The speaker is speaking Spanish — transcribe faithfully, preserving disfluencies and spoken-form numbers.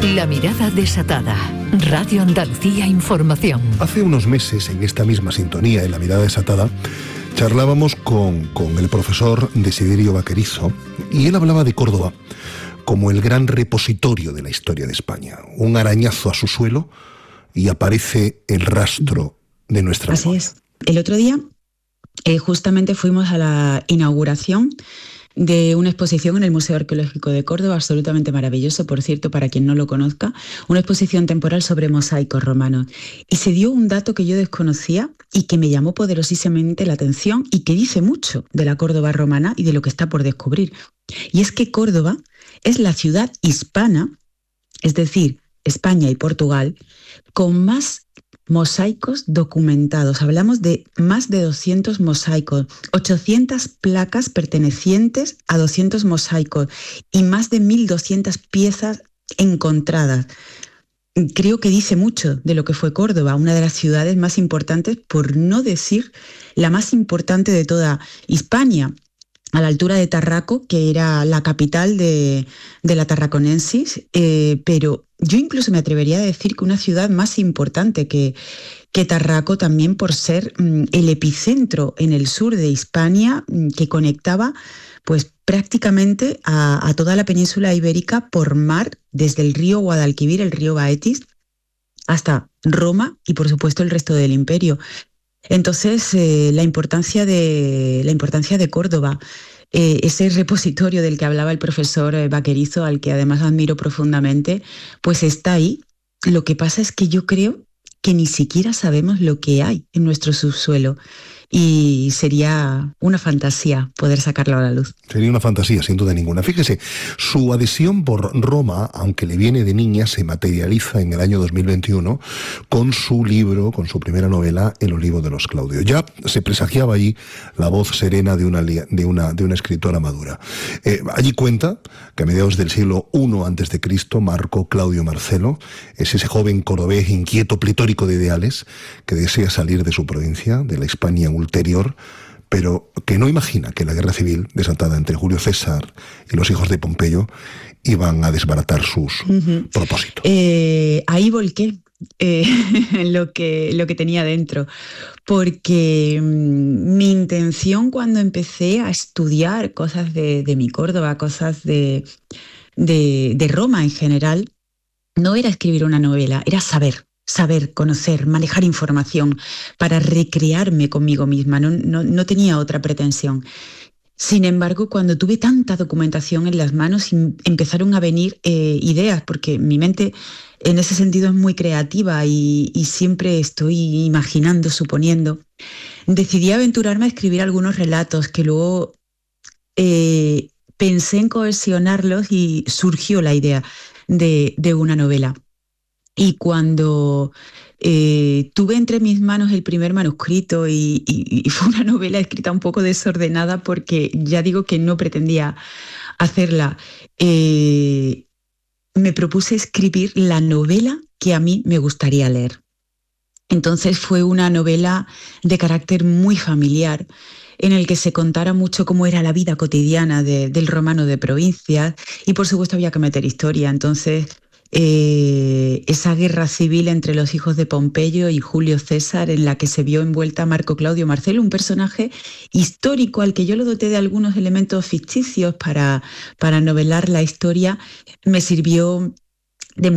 La mirada desatada. Radio Andalucía Información. Hace unos meses, en esta misma sintonía, en La mirada desatada, charlábamos con, con el profesor Desiderio Vaquerizo y él hablaba de Córdoba como el gran repositorio de la historia de España. Un arañazo a su suelo y aparece el rastro de nuestra Así memoria. es. El otro día eh, justamente fuimos a la inauguración de una exposición en el Museo Arqueológico de Córdoba, absolutamente maravilloso, por cierto, para quien no lo conozca, una exposición temporal sobre mosaicos romanos. Y se dio un dato que yo desconocía y que me llamó poderosísimamente la atención y que dice mucho de la Córdoba romana y de lo que está por descubrir. Y es que Córdoba es la ciudad hispana, es decir, España y Portugal, con más mosaicos documentados. Hablamos de más de doscientos mosaicos, ochocientas placas pertenecientes a doscientos mosaicos y más de mil doscientas piezas encontradas. Creo que dice mucho de lo que fue Córdoba, una de las ciudades más importantes, por no decir la más importante de toda Hispania, a la altura de Tarraco, que era la capital de, de la Tarraconensis, eh, pero yo incluso me atrevería a decir que una ciudad más importante que, que Tarraco, también por ser mm, el epicentro en el sur de Hispania, mm, que conectaba pues prácticamente a, a toda la península ibérica por mar, desde el río Guadalquivir, el río Baetis, hasta Roma y por supuesto el resto del imperio. Entonces, eh, la importancia de, la importancia de Córdoba, eh, ese repositorio del que hablaba el profesor eh, Vaquerizo, al que además admiro profundamente, pues está ahí. Lo que pasa es que yo creo que ni siquiera sabemos lo que hay en nuestro subsuelo y sería una fantasía poder sacarlo a la luz. Sería una fantasía, sin duda ninguna. Fíjese, su adhesión por Roma, aunque le viene de niña, se materializa en el año dos mil veintiuno con su libro, con su primera novela, El olivo de los Claudios. Ya se presagiaba allí la voz serena de una, de una, de una escritora madura. Eh, allí cuenta que a mediados del siglo primero antes de Cristo, Marco Claudio Marcelo es ese joven cordobés inquieto, pletórico de ideales, que desea salir de su provincia, de la Hispania ulterior, pero que no imagina que la guerra civil desatada entre Julio César y los hijos de Pompeyo iban a desbaratar sus uh-huh. propósitos. Eh, ahí volqué eh, lo que, lo que tenía dentro, porque mmm, mi intención cuando empecé a estudiar cosas de, de mi Córdoba, cosas de, de, de Roma en general, no era escribir una novela, era saber. Saber, conocer, manejar información para recrearme conmigo misma. No, no, no tenía otra pretensión. Sin embargo, cuando tuve tanta documentación en las manos, empezaron a venir eh, ideas, porque mi mente en ese sentido es muy creativa y, y siempre estoy imaginando, suponiendo. Decidí aventurarme a escribir algunos relatos que luego eh, pensé en cohesionarlos y surgió la idea de, de una novela. Y cuando eh, tuve entre mis manos el primer manuscrito y, y, y fue una novela escrita un poco desordenada porque ya digo que no pretendía hacerla, eh, me propuse escribir la novela que a mí me gustaría leer. Entonces fue una novela de carácter muy familiar, en el que se contara mucho cómo era la vida cotidiana de, del romano de provincias y por supuesto había que meter historia. Entonces Eh, esa guerra civil entre los hijos de Pompeyo y Julio César, en la que se vio envuelta Marco Claudio Marcelo, un personaje histórico al que yo lo doté de algunos elementos ficticios para, para novelar la historia, me sirvió